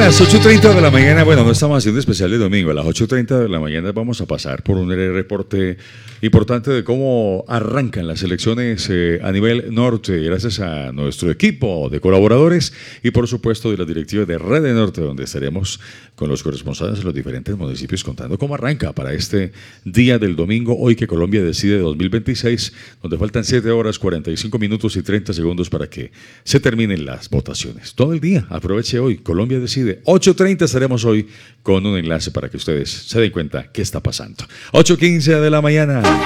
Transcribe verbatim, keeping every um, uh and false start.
las ocho y treinta de la mañana, bueno, no estamos haciendo especial de domingo, a las ocho y treinta de la mañana vamos a pasar por un reporte importante de cómo arrancan las elecciones eh, a nivel norte, gracias a nuestro equipo de colaboradores y por supuesto de la directiva de Red de Norte, donde estaremos con los corresponsales de los diferentes municipios contando cómo arranca para este día del domingo, hoy que Colombia decide dos mil veintiséis, donde faltan siete horas, cuarenta y cinco minutos y treinta segundos para que se terminen las votaciones. Todo el día, aproveche hoy, Colombia decide. ocho y treinta estaremos hoy con un enlace para que ustedes se den cuenta qué está pasando. ocho y quince de la mañana.